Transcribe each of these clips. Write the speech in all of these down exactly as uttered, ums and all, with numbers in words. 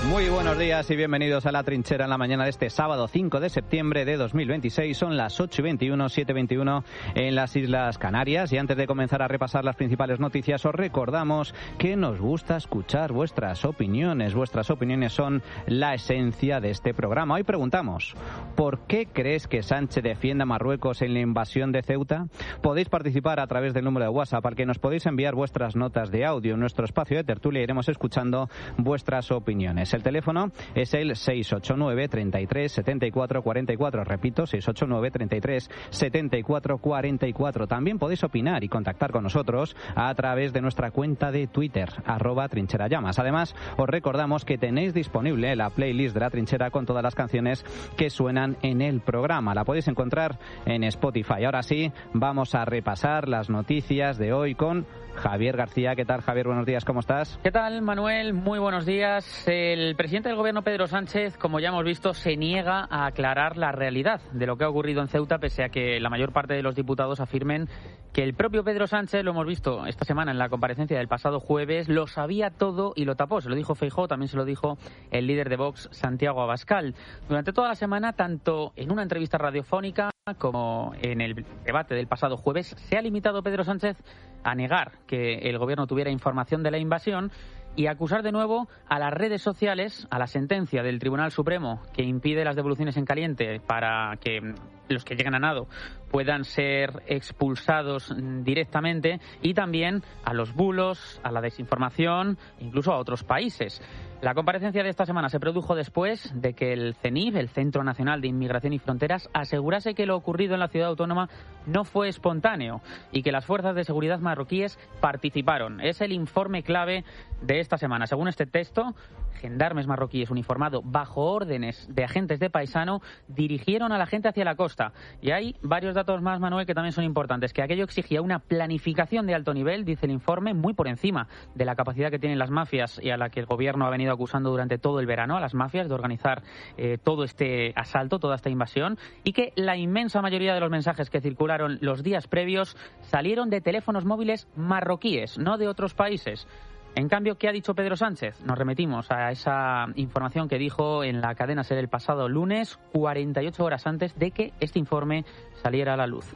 Muy buenos días y bienvenidos a La Trinchera en la mañana de este sábado cinco de septiembre de dos mil veintiséis. Son las ocho y veintiuno, siete y veintiuno en las Islas Canarias. Y antes de comenzar a repasar las principales noticias, os recordamos que nos gusta escuchar vuestras opiniones. Vuestras opiniones son la esencia de este programa. Hoy preguntamos, ¿por qué crees que Sánchez defiende a Marruecos en la invasión de Ceuta? Podéis participar a través del número de WhatsApp al que nos podéis enviar vuestras notas de audio. En nuestro espacio de tertulia iremos escuchando vuestras opiniones. El teléfono es el seis ocho nueve, treinta y tres, setenta y cuatro, cuarenta y cuatro. Repito, seis ocho nueve, treinta y tres, setenta y cuatro, cuarenta y cuatro. También podéis opinar y contactar con nosotros a través de nuestra cuenta de Twitter, arroba trincherallamas. Además, os recordamos que tenéis disponible la playlist de La Trinchera con todas las canciones que suenan en el programa. La podéis encontrar en Spotify. Ahora sí, vamos a repasar las noticias de hoy con Javier García. ¿Qué tal, Javier? Buenos días, ¿cómo estás? ¿Qué tal, Manuel? Muy buenos días. El presidente del gobierno, Pedro Sánchez, como ya hemos visto, se niega a aclarar la realidad de lo que ha ocurrido en Ceuta, pese a que la mayor parte de los diputados afirmen que el propio Pedro Sánchez, lo hemos visto esta semana en la comparecencia del pasado jueves, lo sabía todo y lo tapó. Se lo dijo Feijóo, también se lo dijo el líder de Vox, Santiago Abascal. Durante toda la semana, tanto en una entrevista radiofónica como en el debate del pasado jueves, se ha limitado Pedro Sánchez a negar que el gobierno tuviera información de la invasión y acusar de nuevo a las redes sociales, a la sentencia del Tribunal Supremo que impide las devoluciones en caliente para que los que llegan a nado puedan ser expulsados directamente, y también a los bulos, a la desinformación, incluso a otros países. La comparecencia de esta semana se produjo después de que el CENIF, el Centro Nacional de Inmigración y Fronteras, asegurase que lo ocurrido en la ciudad autónoma no fue espontáneo y que las fuerzas de seguridad marroquíes participaron. Es el informe clave de esta semana. Según este texto, gendarmes marroquíes uniformados bajo órdenes de agentes de paisano dirigieron a la gente hacia la costa. Y hay varios datos más, Manuel, que también son importantes. Que aquello exigía una planificación de alto nivel, dice el informe, muy por encima de la capacidad que tienen las mafias y a la que el gobierno ha venido acusando durante todo el verano a las mafias de organizar eh, todo este asalto, toda esta invasión, y que la inmensa mayoría de los mensajes que circularon los días previos salieron de teléfonos móviles marroquíes, no de otros países. En cambio, ¿qué ha dicho Pedro Sánchez? Nos remitimos a esa información que dijo en la cadena SER el pasado lunes, cuarenta y ocho horas antes de que este informe saliera a la luz.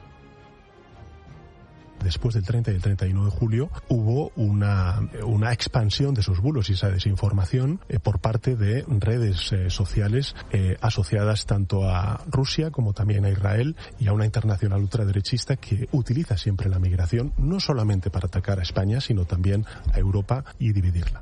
Después del treinta y el treinta y uno de julio hubo una, una expansión de esos bulos y esa desinformación eh, por parte de redes eh, sociales eh, asociadas tanto a Rusia como también a Israel y a una internacional ultraderechista que utiliza siempre la migración no solamente para atacar a España, sino también a Europa y dividirla.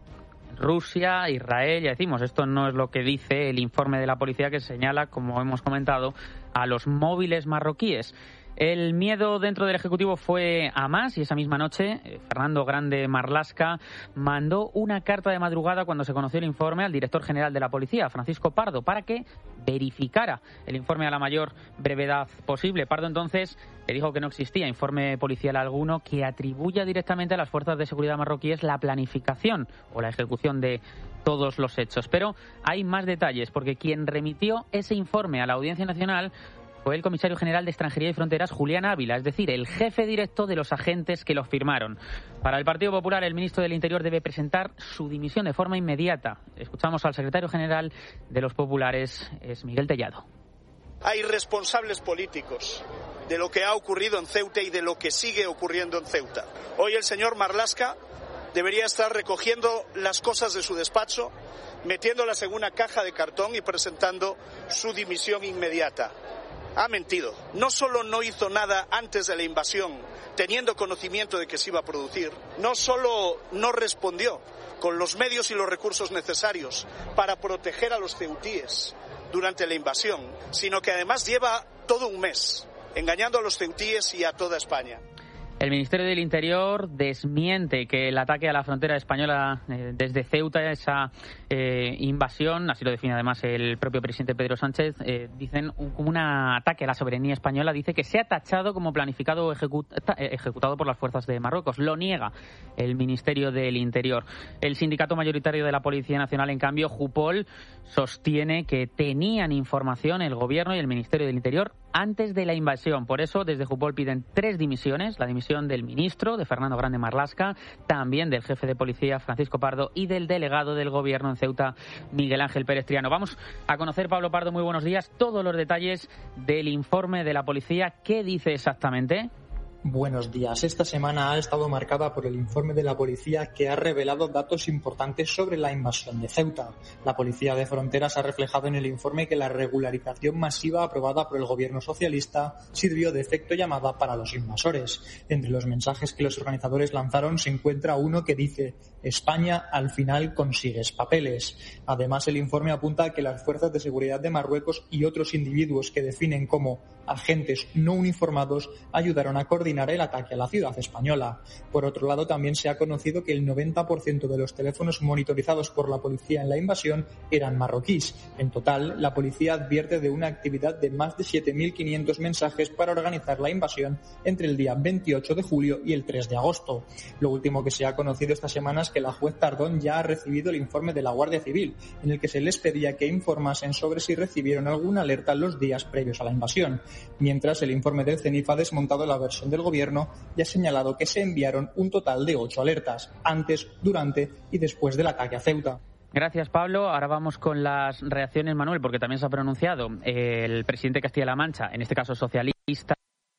Rusia, Israel, ya decimos, esto no es lo que dice el informe de la policía, que señala, como hemos comentado, a los móviles marroquíes. El miedo dentro del Ejecutivo fue a más y esa misma noche Fernando Grande Marlaska mandó una carta de madrugada cuando se conoció el informe al director general de la Policía, Francisco Pardo, para que verificara el informe a la mayor brevedad posible. Pardo entonces le dijo que no existía informe policial alguno que atribuya directamente a las fuerzas de seguridad marroquíes la planificación o la ejecución de todos los hechos. Pero hay más detalles, porque quien remitió ese informe a la Audiencia Nacional fue el comisario general de Extranjería y Fronteras, Julián Ávila, es decir, el jefe directo de los agentes que lo firmaron. Para el Partido Popular, el ministro del Interior debe presentar su dimisión de forma inmediata. Escuchamos al secretario general de los populares, es Miguel Tellado. Hay responsables políticos de lo que ha ocurrido en Ceuta y de lo que sigue ocurriendo en Ceuta. Hoy el señor Marlaska debería estar recogiendo las cosas de su despacho, metiéndolas en una caja de cartón y presentando su dimisión inmediata. Ha mentido. No solo no hizo nada antes de la invasión, teniendo conocimiento de que se iba a producir, no solo no respondió con los medios y los recursos necesarios para proteger a los ceutíes durante la invasión, sino que además lleva todo un mes engañando a los ceutíes y a toda España. El Ministerio del Interior desmiente que el ataque a la frontera española eh, desde Ceuta, esa eh, invasión, así lo define además el propio presidente Pedro Sánchez, eh, dicen un, como un ataque a la soberanía española, dice que se ha tachado como planificado o ejecuta, eh, ejecutado por las fuerzas de Marruecos. Lo niega el Ministerio del Interior. El sindicato mayoritario de la Policía Nacional, en cambio, Jupol, sostiene que tenían información el Gobierno y el Ministerio del Interior antes de la invasión. Por eso, desde Jupol piden tres dimisiones, la dimisión del ministro, de Fernando Grande Marlaska, también del jefe de policía, Francisco Pardo, y del delegado del Gobierno en Ceuta, Miguel Ángel Pérez Triano. Vamos a conocer, Pablo Pardo, muy buenos días, todos los detalles del informe de la policía. ¿Qué dice exactamente? Buenos días. Esta semana ha estado marcada por el informe de la policía que ha revelado datos importantes sobre la invasión de Ceuta. La Policía de Fronteras ha reflejado en el informe que la regularización masiva aprobada por el gobierno socialista sirvió de efecto llamada para los invasores. Entre los mensajes que los organizadores lanzaron se encuentra uno que dice: España al final consigues papeles. Además, el informe apunta a que las fuerzas de seguridad de Marruecos y otros individuos que definen como agentes no uniformados ayudaron a coordinar el ataque a la ciudad española. Por otro lado, también se ha conocido que el noventa por ciento de los teléfonos monitorizados por la policía en la invasión eran marroquíes. En total, la policía advierte de una actividad de más de siete mil quinientos mensajes para organizar la invasión entre el día veintiocho de julio y el tres de agosto. Lo último que se ha conocido esta semana es que la juez Tardón ya ha recibido el informe de la Guardia Civil, en el que se les pedía que informasen sobre si recibieron alguna alerta los días previos a la invasión. Mientras, el informe del CENIF ha desmontado la versión del gobierno y ha señalado que se enviaron un total de ocho alertas, antes, durante y después del ataque a Ceuta. Gracias, Pablo. Ahora vamos con las reacciones, Manuel, porque también se ha pronunciado el presidente de Castilla-La Mancha, en este caso socialista,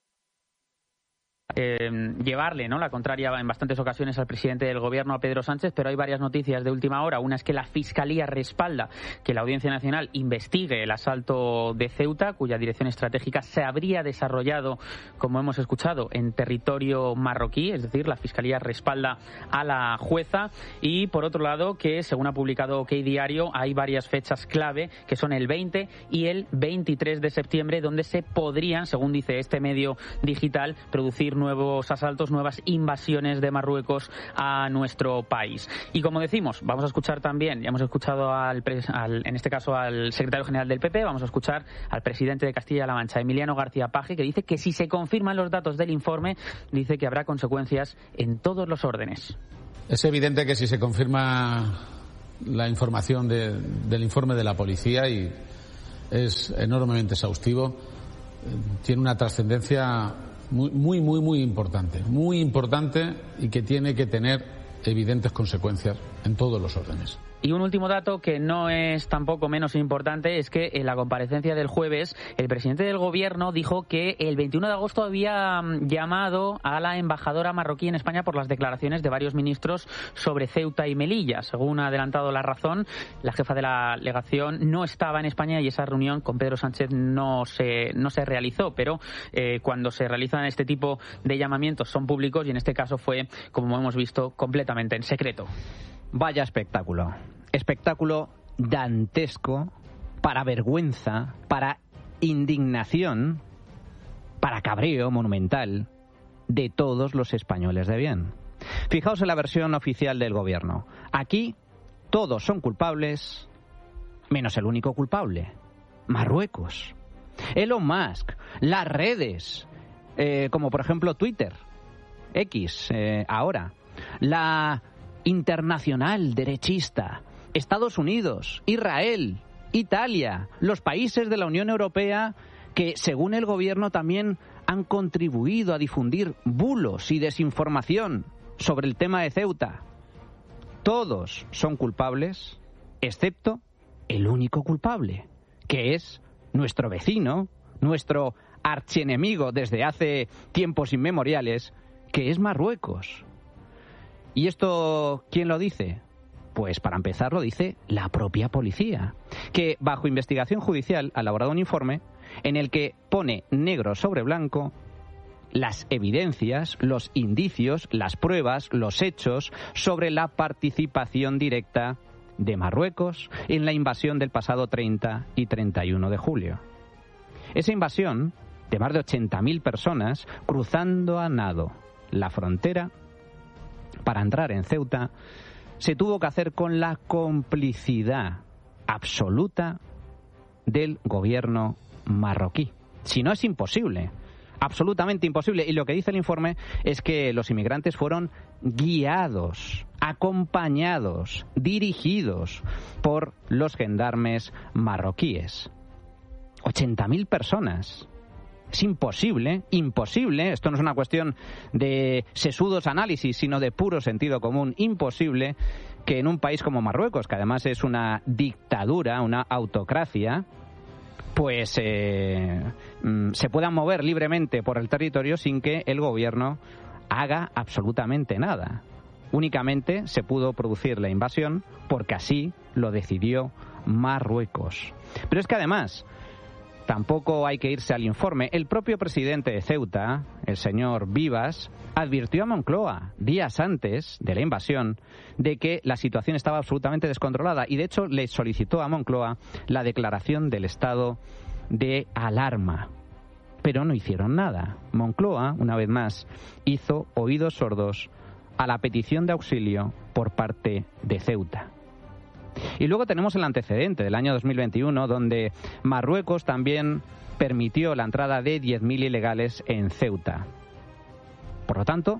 Eh, llevarle ¿no? la contraria en bastantes ocasiones al presidente del Gobierno, a Pedro Sánchez, pero hay varias noticias de última hora. Una es que la Fiscalía respalda que la Audiencia Nacional investigue el asalto de Ceuta, cuya dirección estratégica se habría desarrollado, como hemos escuchado, en territorio marroquí, es decir, la Fiscalía respalda a la jueza. Y por otro lado, que según ha publicado OK Diario, hay varias fechas clave, que son el veinte y el veintitrés de septiembre, donde se podrían, según dice este medio digital, producir nuevos asaltos, nuevas invasiones de Marruecos a nuestro país. Y como decimos, vamos a escuchar también, ya hemos escuchado al, al en este caso al secretario general del P P, vamos a escuchar al presidente de Castilla-La Mancha, Emiliano García Paje, que dice que si se confirman los datos del informe, dice que habrá consecuencias en todos los órdenes. Es evidente que si se confirma la información de, del informe de la policía, y es enormemente exhaustivo, tiene una trascendencia muy, muy, muy, muy importante, muy importante, y que tiene que tener evidentes consecuencias en todos los órdenes. Y un último dato que no es tampoco menos importante es que en la comparecencia del jueves el presidente del Gobierno dijo que el veintiuno de agosto había llamado a la embajadora marroquí en España por las declaraciones de varios ministros sobre Ceuta y Melilla. Según ha adelantado La Razón, la jefa de la legación no estaba en España y esa reunión con Pedro Sánchez no se, no se realizó, pero eh, cuando se realizan este tipo de llamamientos son públicos y en este caso fue, como hemos visto, completamente en secreto. Vaya espectáculo. Espectáculo dantesco, para vergüenza, para indignación, para cabreo monumental de todos los españoles de bien. Fijaos en la versión oficial del Gobierno. Aquí todos son culpables, menos el único culpable, Marruecos. Elon Musk, las redes, eh, como por ejemplo Twitter, X, eh, ahora, la internacional derechista, Estados Unidos, Israel, Italia, los países de la Unión Europea que, según el Gobierno, también han contribuido a difundir bulos y desinformación sobre el tema de Ceuta. Todos son culpables, excepto el único culpable, que es nuestro vecino, nuestro archienemigo desde hace tiempos inmemoriales, que es Marruecos. ¿Y esto quién lo dice? Pues para empezar lo dice la propia policía, que bajo investigación judicial ha elaborado un informe en el que pone negro sobre blanco las evidencias, los indicios, las pruebas, los hechos sobre la participación directa de Marruecos en la invasión del pasado treinta y treinta y uno de julio. Esa invasión de más de ochenta mil personas cruzando a nado la frontera para entrar en Ceuta se tuvo que hacer con la complicidad absoluta del gobierno marroquí. Si no, es imposible, absolutamente imposible. Y lo que dice el informe es que los inmigrantes fueron guiados, acompañados, dirigidos por los gendarmes marroquíes. ochenta mil personas Es imposible, imposible, esto no es una cuestión de sesudos análisis, sino de puro sentido común, imposible que en un país como Marruecos, que además es una dictadura, una autocracia, pues eh, se puedan mover libremente por el territorio sin que el gobierno haga absolutamente nada. Únicamente se pudo producir la invasión porque así lo decidió Marruecos. Pero es que además tampoco hay que irse al informe. El propio presidente de Ceuta, el señor Vivas, advirtió a Moncloa días antes de la invasión de que la situación estaba absolutamente descontrolada y de hecho le solicitó a Moncloa la declaración del estado de alarma. Pero no hicieron nada. Moncloa, una vez más, hizo oídos sordos a la petición de auxilio por parte de Ceuta. Y luego tenemos el antecedente del año dos mil veintiuno, donde Marruecos también permitió la entrada de diez mil ilegales en Ceuta. Por lo tanto,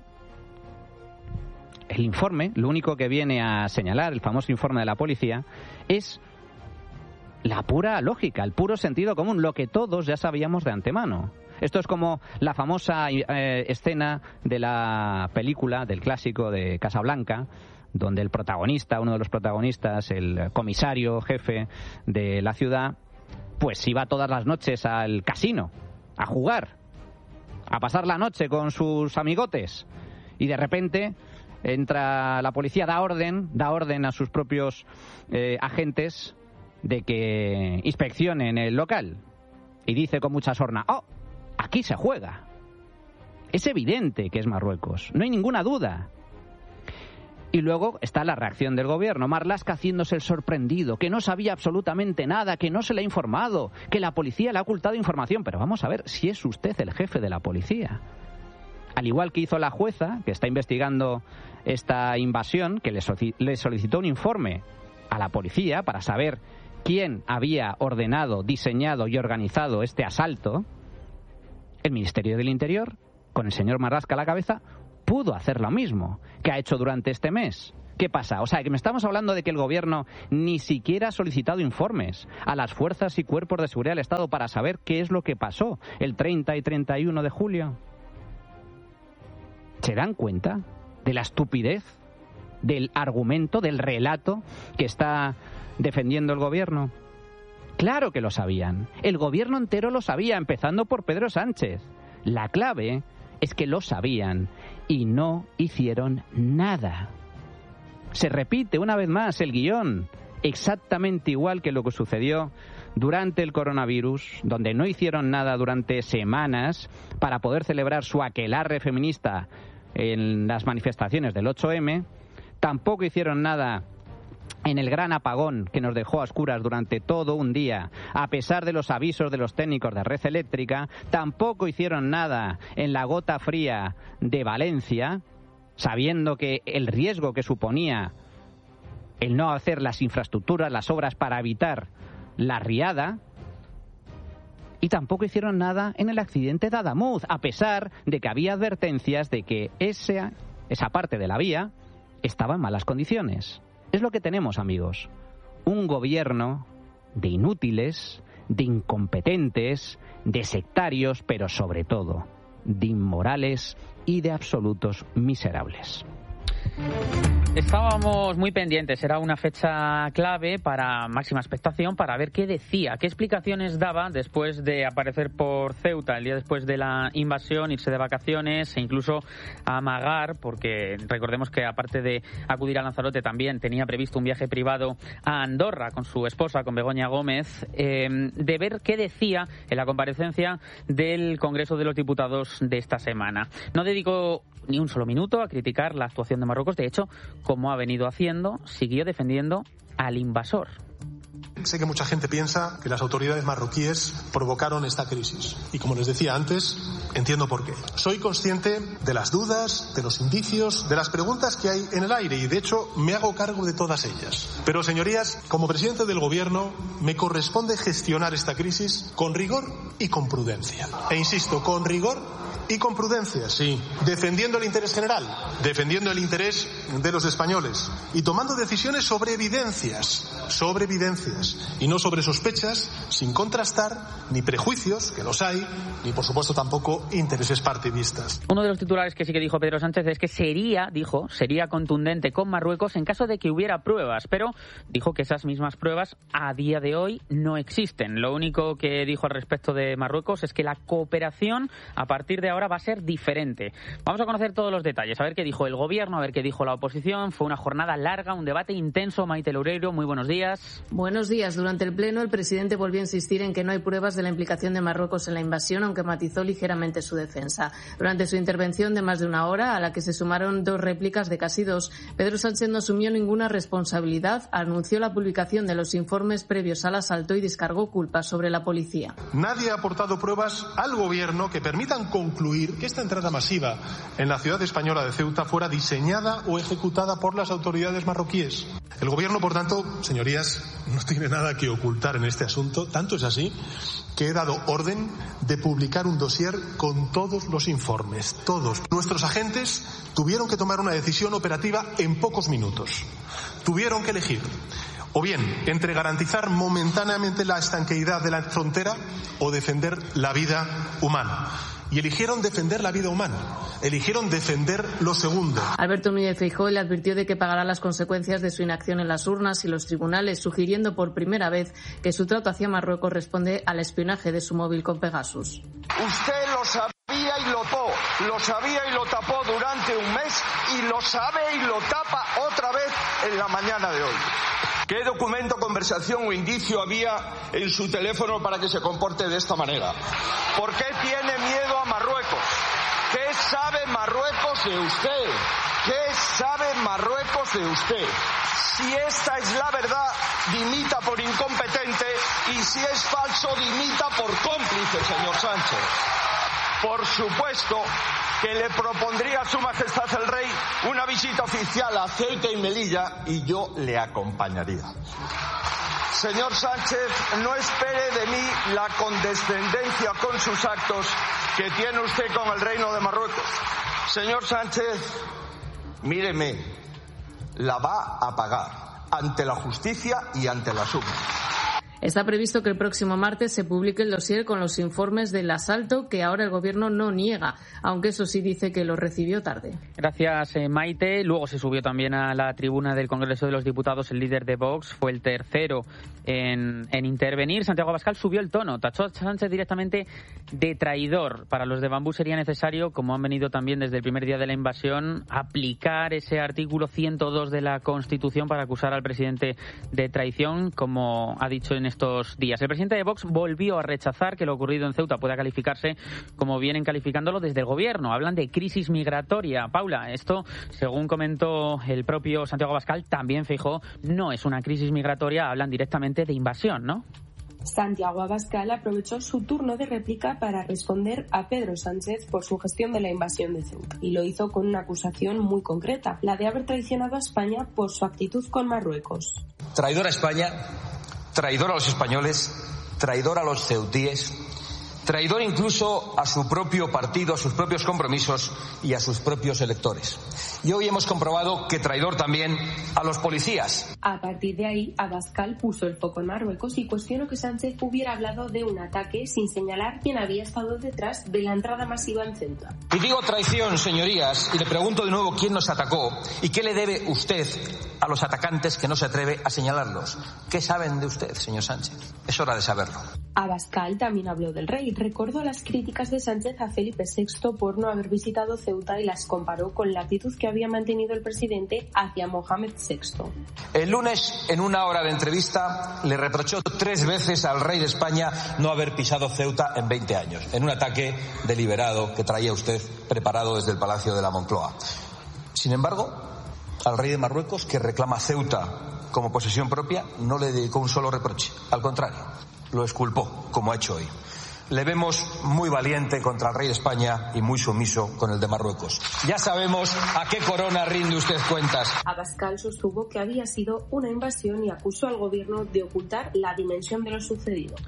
el informe, lo único que viene a señalar, el famoso informe de la policía, es la pura lógica, el puro sentido común, lo que todos ya sabíamos de antemano. Esto es como la famosa eh, escena de la película, del clásico de Casablanca, donde el protagonista, uno de los protagonistas, el comisario jefe de la ciudad, pues iba todas las noches al casino a jugar, a pasar la noche con sus amigotes, y de repente entra la policía, da orden, da orden a sus propios eh, agentes de que inspeccionen el local y dice con mucha sorna: ¡oh! Aquí se juega. Es evidente que es Marruecos, no hay ninguna duda. Y luego está la reacción del gobierno, Marlaska haciéndose el sorprendido, que no sabía absolutamente nada, que no se le ha informado, que la policía le ha ocultado información. Pero vamos a ver si es usted el jefe de la policía. Al igual que hizo la jueza, que está investigando esta invasión, que le solicitó un informe a la policía para saber quién había ordenado, diseñado y organizado este asalto, el Ministerio del Interior, con el señor Marlaska a la cabeza, pudo hacer lo mismo que ha hecho durante este mes. ¿Qué pasa? O sea, que me estamos hablando de que el gobierno ni siquiera ha solicitado informes a las fuerzas y cuerpos de seguridad del Estado para saber qué es lo que pasó el treinta y treinta y uno de julio. ¿Se dan cuenta de la estupidez del argumento, del relato que está defendiendo el gobierno? Claro que lo sabían. El gobierno entero lo sabía, empezando por Pedro Sánchez. La clave es que lo sabían y no hicieron nada. Se repite una vez más el guión, exactamente igual que lo que sucedió durante el coronavirus, donde no hicieron nada durante semanas para poder celebrar su aquelarre feminista en las manifestaciones del ocho eme, tampoco hicieron nada en el gran apagón que nos dejó a oscuras durante todo un día, a pesar de los avisos de los técnicos de red eléctrica, tampoco hicieron nada en la gota fría de Valencia, sabiendo que el riesgo que suponía el no hacer las infraestructuras, las obras para evitar la riada, y tampoco hicieron nada en el accidente de Adamuz, a pesar de que había advertencias de que esa, esa parte de la vía estaba en malas condiciones. Es lo que tenemos, amigos. Un gobierno de inútiles, de incompetentes, de sectarios, pero sobre todo de inmorales y de absolutos miserables. Estábamos muy pendientes, era una fecha clave para máxima expectación para ver qué decía, qué explicaciones daba después de aparecer por Ceuta el día después de la invasión, irse de vacaciones e incluso amagar, porque recordemos que aparte de acudir a Lanzarote también tenía previsto un viaje privado a Andorra con su esposa, con Begoña Gómez, eh, de ver qué decía en la comparecencia del Congreso de los Diputados de esta semana. No dedicó ni un solo minuto a criticar la actuación de Marruecos, de hecho, como ha venido haciendo, siguió defendiendo al invasor. Sé que mucha gente piensa que las autoridades marroquíes provocaron esta crisis. Y como les decía antes, entiendo por qué. Soy consciente de las dudas, de los indicios, de las preguntas que hay en el aire y, de hecho, me hago cargo de todas ellas. Pero, señorías, como presidente del Gobierno, me corresponde gestionar esta crisis con rigor y con prudencia. E insisto, con rigor y con prudencia, sí, defendiendo el interés general, defendiendo el interés de los españoles y tomando decisiones sobre evidencias, sobre evidencias y no sobre sospechas, sin contrastar ni prejuicios, que los hay, ni por supuesto tampoco intereses partidistas. Uno de los titulares que sí que dijo Pedro Sánchez es que sería, dijo, sería contundente con Marruecos en caso de que hubiera pruebas, pero dijo que esas mismas pruebas a día de hoy no existen. Lo único que dijo al respecto de Marruecos es que la cooperación a partir de ahora va a ser diferente. Vamos a conocer todos los detalles, a ver qué dijo el gobierno, a ver qué dijo la oposición. Fue una jornada larga, un debate intenso. Maite Loureiro, muy buenos días. Buenos días. Durante el pleno, el presidente volvió a insistir en que no hay pruebas de la implicación de Marruecos en la invasión, aunque matizó ligeramente su defensa. Durante su intervención de más de una hora, a la que se sumaron dos réplicas de casi dos, Pedro Sánchez no asumió ninguna responsabilidad, anunció la publicación de los informes previos al asalto y descargó culpas sobre la policía. Nadie ha aportado pruebas al gobierno que permitan concluir que esta entrada masiva en la ciudad española de Ceuta fuera diseñada o ejecutada por las autoridades marroquíes. El gobierno, por tanto, señorías, no tiene nada que ocultar en este asunto. Tanto es así que he dado orden de publicar un dossier con todos los informes, todos. Nuestros agentes tuvieron que tomar una decisión operativa en pocos minutos. Tuvieron que elegir o bien entre garantizar momentáneamente la estanqueidad de la frontera o defender la vida humana. Y eligieron defender la vida humana, eligieron defender lo segundo. Alberto Núñez Feijóo le advirtió de que pagará las consecuencias de su inacción en las urnas y los tribunales, sugiriendo por primera vez que su trato hacia Marruecos responde al espionaje de su móvil con Pegasus. Usted lo sabía y lo tapó, lo sabía y lo tapó durante un mes y lo sabe y lo tapa otra vez en la mañana de hoy. ¿Qué documento, conversación o indicio había en su teléfono para que se comporte de esta manera? ¿Por qué tiene miedo a Marruecos? ¿Qué sabe Marruecos de usted? ¿Qué sabe Marruecos de usted? Si esta es la verdad, dimita por incompetente, y si es falso, dimita por cómplice, señor Sánchez. Por supuesto que le propondría a Su Majestad el Rey una visita oficial a Ceuta y Melilla y yo le acompañaría. Señor Sánchez, no espere de mí la condescendencia con sus actos que tiene usted con el Reino de Marruecos. Señor Sánchez, míreme, la va a pagar ante la justicia y ante la suma. Está previsto que el próximo martes se publique el dossier con los informes del asalto que ahora el Gobierno no niega, aunque eso sí dice que lo recibió tarde. Gracias, eh, Maite. Luego se subió también a la tribuna del Congreso de los Diputados el líder de Vox, fue el tercero en, en intervenir. Santiago Abascal subió el tono, tachó a Sánchez directamente de traidor. Para los de Bambú sería necesario, como han venido también desde el primer día de la invasión, aplicar ese artículo ciento dos de la Constitución para acusar al presidente de traición, como ha dicho en estos días. El presidente de Vox volvió a rechazar que lo ocurrido en Ceuta pueda calificarse como vienen calificándolo desde el gobierno. Hablan de crisis migratoria. Paula, esto, según comentó el propio Santiago Abascal, también Feijóo, no es una crisis migratoria, hablan directamente de invasión, ¿no? Santiago Abascal aprovechó su turno de réplica para responder a Pedro Sánchez por su gestión de la invasión de Ceuta. Y lo hizo con una acusación muy concreta, la de haber traicionado a España por su actitud con Marruecos. Traidor a España, traidor a los españoles, traidor a los ceutíes, traidor incluso a su propio partido, a sus propios compromisos y a sus propios electores. Y hoy hemos comprobado que traidor también a los policías. A partir de ahí, Abascal puso el foco en Marruecos y cuestionó que Sánchez hubiera hablado de un ataque sin señalar quién había estado detrás de la entrada masiva en Ceuta. Y digo traición, señorías, y le pregunto de nuevo quién nos atacó y qué le debe usted a los atacantes que no se atreve a señalarlos. ¿Qué saben de usted, señor Sánchez? Es hora de saberlo. Abascal también habló del rey. Recordó las críticas de Sánchez a Felipe sexto por no haber visitado Ceuta y las comparó con la actitud que había mantenido el presidente hacia Mohamed sexto. El lunes, en una hora de entrevista, le reprochó tres veces al rey de España no haber pisado Ceuta en veinte años, en un ataque deliberado que traía usted preparado desde el Palacio de la Moncloa. Sin embargo, al rey de Marruecos, que reclama Ceuta como posesión propia, no le dedicó un solo reproche. Al contrario, lo exculpó, como ha hecho hoy. Le vemos muy valiente contra el rey de España y muy sumiso con el de Marruecos. Ya sabemos a qué corona rinde usted cuentas. Abascal sostuvo que había sido una invasión y acusó al gobierno de ocultar la dimensión de lo sucedido.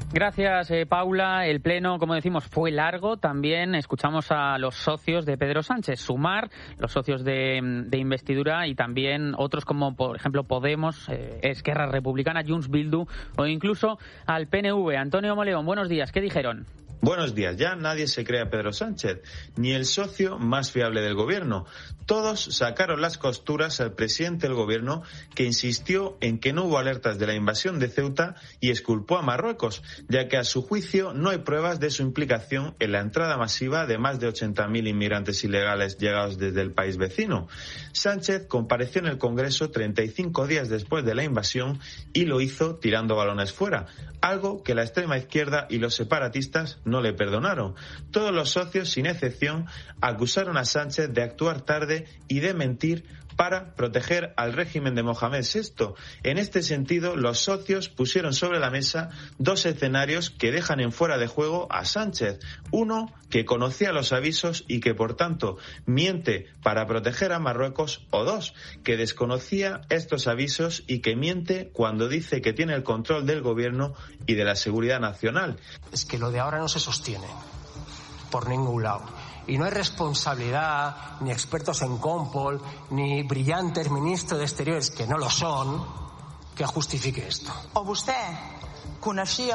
Gracias, eh, Paula. El pleno, como decimos, fue largo. También escuchamos a los socios de Pedro Sánchez, Sumar, los socios de, de investidura y también otros como, por ejemplo, Podemos, eh, Esquerra Republicana, Junts Bildu o incluso al P N V. Antonio Moleón, buenos días. ¿Qué dijeron? Buenos días. Ya nadie se cree a Pedro Sánchez, ni el socio más fiable del gobierno. Todos sacaron las costuras al presidente del gobierno, que insistió en que no hubo alertas de la invasión de Ceuta y exculpó a Marruecos, ya que a su juicio no hay pruebas de su implicación en la entrada masiva de más de ochenta mil inmigrantes ilegales llegados desde el país vecino. Sánchez compareció en el Congreso treinta y cinco días después de la invasión y lo hizo tirando balones fuera, algo que la extrema izquierda y los separatistas no le perdonaron. Todos los socios, sin excepción, acusaron a Sánchez de actuar tarde y de mentir para proteger al régimen de Mohamed sexto. En este sentido, los socios pusieron sobre la mesa dos escenarios que dejan en fuera de juego a Sánchez. Uno, que conocía los avisos y que, por tanto, miente para proteger a Marruecos. O dos, que desconocía estos avisos y que miente cuando dice que tiene el control del gobierno y de la seguridad nacional. Es que lo de ahora no se sostiene por ningún lado. Y no hay responsabilidad, ni expertos en Compol, ni brillantes ministros de Exteriores, que no lo son, que justifique esto. O usted conocía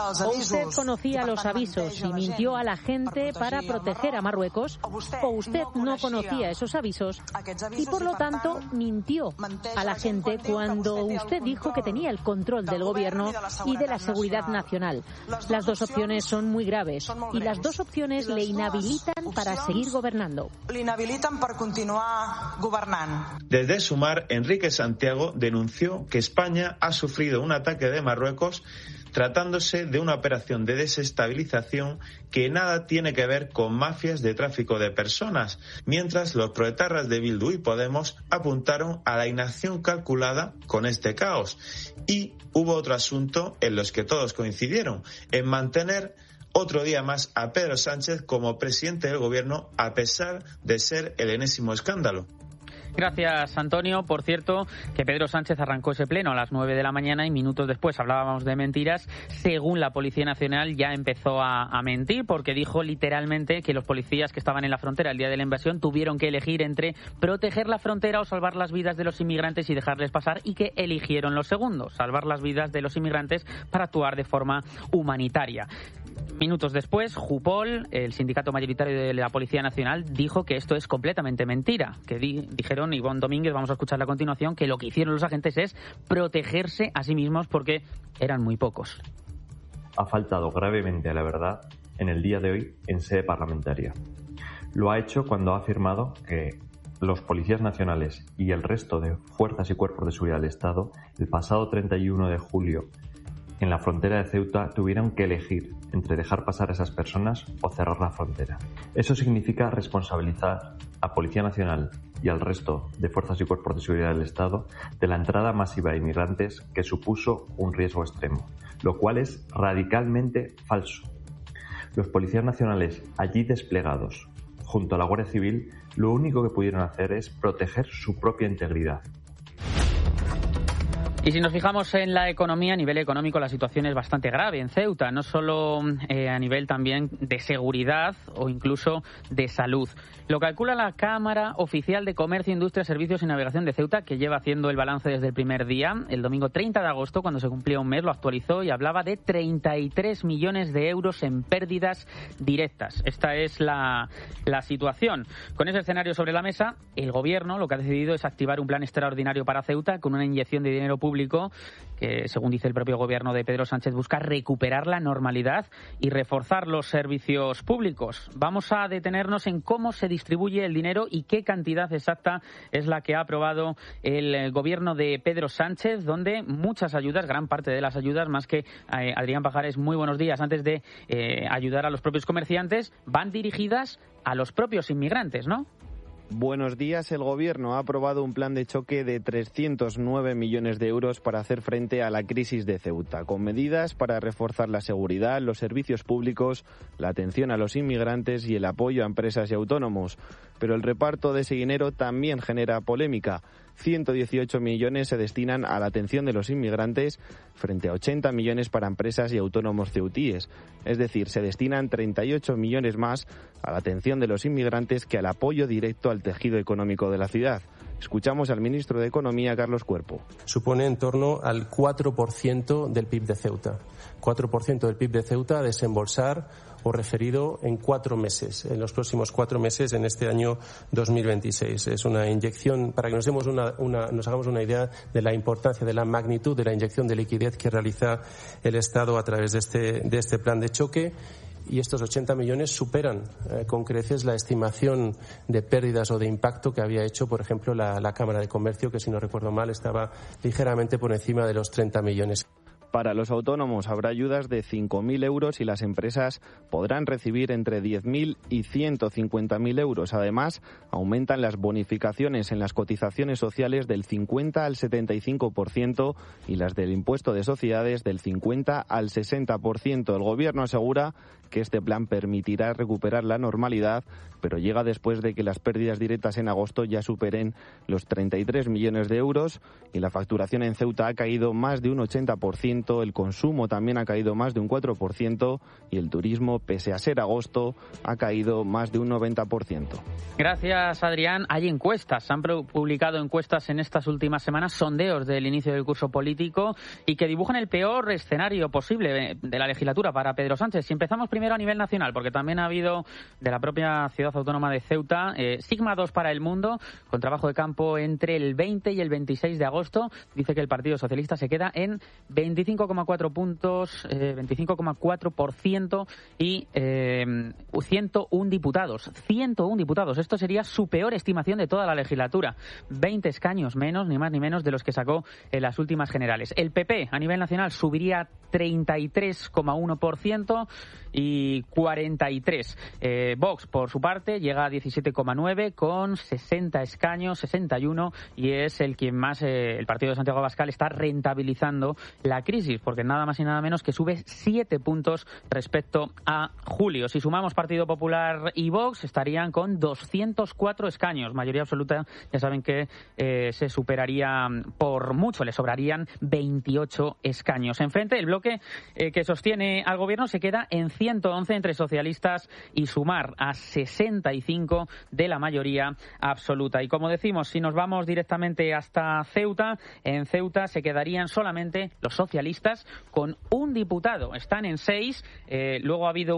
los avisos y mintió a la gente para proteger a Marruecos, o usted no conocía esos avisos y por lo tanto mintió a la gente cuando usted dijo que tenía el control del gobierno y de la seguridad nacional. Las dos opciones son muy graves y las dos opciones le inhabilitan para seguir gobernando. Le inhabilitan para continuar gobernando. Desde Sumar, Enrique Santiago denunció que España ha sufrido un ataque de Marruecos tratándose de una operación de desestabilización que nada tiene que ver con mafias de tráfico de personas, mientras los proetarras de Bildu y Podemos apuntaron a la inacción calculada con este caos. Y hubo otro asunto en los que todos coincidieron, en mantener otro día más a Pedro Sánchez como presidente del gobierno, a pesar de ser el enésimo escándalo. Gracias, Antonio. Por cierto, que Pedro Sánchez arrancó ese pleno a las nueve de la mañana y minutos después hablábamos de mentiras. Según la Policía Nacional, ya empezó a, a mentir porque dijo literalmente que los policías que estaban en la frontera el día de la invasión tuvieron que elegir entre proteger la frontera o salvar las vidas de los inmigrantes y dejarles pasar, y que eligieron lo segundo, salvar las vidas de los inmigrantes para actuar de forma humanitaria. Minutos después, Jupol, el sindicato mayoritario de la Policía Nacional, dijo que esto es completamente mentira, que di, dijeron Ivonne Domínguez, vamos a escuchar a continuación, que lo que hicieron los agentes es protegerse a sí mismos porque eran muy pocos. Ha faltado gravemente a la verdad en el día de hoy en sede parlamentaria. Lo ha hecho cuando ha afirmado que los policías nacionales y el resto de fuerzas y cuerpos de seguridad del Estado, el pasado treinta y uno de julio, en la frontera de Ceuta, tuvieron que elegir entre dejar pasar a esas personas o cerrar la frontera. Eso significa responsabilizar a Policía Nacional y al resto de fuerzas y cuerpos de seguridad del Estado de la entrada masiva de inmigrantes que supuso un riesgo extremo, lo cual es radicalmente falso. Los policías nacionales allí desplegados, junto a la Guardia Civil, lo único que pudieron hacer es proteger su propia integridad. Y si nos fijamos en la economía, a nivel económico la situación es bastante grave en Ceuta, no solo eh, a nivel también de seguridad o incluso de salud. Lo calcula la Cámara Oficial de Comercio, Industria, Servicios y Navegación de Ceuta, que lleva haciendo el balance desde el primer día. El domingo treinta de agosto, cuando se cumplía un mes, lo actualizó y hablaba de treinta y tres millones de euros en pérdidas directas. Esta es la, la situación. Con ese escenario sobre la mesa, el Gobierno lo que ha decidido es activar un plan extraordinario para Ceuta con una inyección de dinero público que, según dice el propio Gobierno de Pedro Sánchez, busca recuperar la normalidad y reforzar los servicios públicos. Vamos a detenernos en cómo se distribuye el dinero y qué cantidad exacta es la que ha aprobado el Gobierno de Pedro Sánchez, donde muchas ayudas, gran parte de las ayudas, más que eh, Adrián Pajares, muy buenos días, antes de eh, ayudar a los propios comerciantes, van dirigidas a los propios inmigrantes, ¿no? Buenos días. El Gobierno ha aprobado un plan de choque de trescientos nueve millones de euros para hacer frente a la crisis de Ceuta, con medidas para reforzar la seguridad, los servicios públicos, la atención a los inmigrantes y el apoyo a empresas y autónomos. Pero el reparto de ese dinero también genera polémica. ciento dieciocho millones se destinan a la atención de los inmigrantes frente a ochenta millones para empresas y autónomos ceutíes. Es decir, se destinan treinta y ocho millones más a la atención de los inmigrantes que al apoyo directo al tejido económico de la ciudad. Escuchamos al ministro de Economía, Carlos Cuerpo. Supone en torno al cuatro por ciento del P I B de Ceuta. cuatro por ciento del P I B de Ceuta a desembolsar o referido en cuatro meses, en los próximos cuatro meses en este año dos mil veintiséis. Es una inyección, para que nos demos una, una, nos hagamos una idea de la importancia, de la magnitud de la inyección de liquidez que realiza el Estado a través de este, de este plan de choque. Y estos ochenta millones superan eh, con creces la estimación de pérdidas o de impacto que había hecho, por ejemplo, la, la Cámara de Comercio, que si no recuerdo mal estaba ligeramente por encima de los treinta millones. Para los autónomos habrá ayudas de cinco mil euros y las empresas podrán recibir entre diez mil y ciento cincuenta mil euros. Además, aumentan las bonificaciones en las cotizaciones sociales del cincuenta al setenta y cinco por ciento y las del impuesto de sociedades del cincuenta al sesenta por ciento. El Gobierno asegura que este plan permitirá recuperar la normalidad, pero llega después de que las pérdidas directas en agosto ya superen los treinta y tres millones de euros y la facturación en Ceuta ha caído más de un ochenta por ciento, el consumo también ha caído más de un cuatro por ciento y el turismo, pese a ser agosto, ha caído más de un noventa por ciento. Gracias, Adrián. Hay encuestas, se han publicado encuestas en estas últimas semanas, sondeos del inicio del curso político y que dibujan el peor escenario posible de la legislatura para Pedro Sánchez. Si empezamos primero a nivel nacional, porque también ha habido de la propia ciudad autónoma de Ceuta, eh, Sigma dos para El Mundo, con trabajo de campo entre el veinte y el veintiséis de agosto, dice que el Partido Socialista se queda en veinticinco coma cuatro puntos, eh, veinticinco coma cuatro por ciento y eh, ciento uno diputados. ciento uno diputados. Esto sería su peor estimación de toda la legislatura. veinte escaños menos, ni más ni menos, de los que sacó en las últimas generales. El P P a nivel nacional subiría treinta y tres coma uno por ciento y cuarenta y tres. Eh, Vox, por su parte, llega a diecisiete coma nueve con sesenta escaños, sesenta y uno, y es el quien más, eh, el partido de Santiago Abascal, está rentabilizando la crisis, porque nada más y nada menos que sube siete puntos respecto a julio. Si sumamos Partido Popular y Vox, estarían con doscientos cuatro escaños, mayoría absoluta. Ya saben que eh, se superaría por mucho, le sobrarían veintiocho escaños. Enfrente, el bloque eh, que sostiene al gobierno se queda en ciento once entre socialistas y Sumar, a sesenta y cinco de la mayoría absoluta. Y como decimos, si nos vamos directamente hasta Ceuta, en Ceuta se quedarían solamente los socialistas con un diputado. Están en seis, eh, luego ha habido